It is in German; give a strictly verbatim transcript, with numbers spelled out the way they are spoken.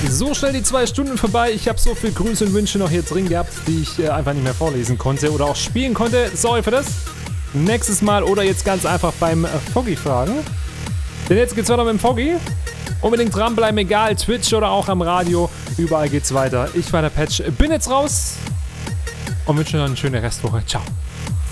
So schnell die zwei Stunden vorbei. Ich habe so viele Grüße und Wünsche noch hier drin gehabt, die ich äh, einfach nicht mehr vorlesen konnte oder auch spielen konnte. Sorry für das. Nächstes Mal oder jetzt ganz einfach beim äh, Foggy fragen. Denn jetzt geht's weiter mit dem Foggy. Unbedingt dranbleiben, egal, Twitch oder auch am Radio. Überall geht's weiter. Ich war der Patch, bin jetzt raus und wünsche noch eine schöne Restwoche. Ciao.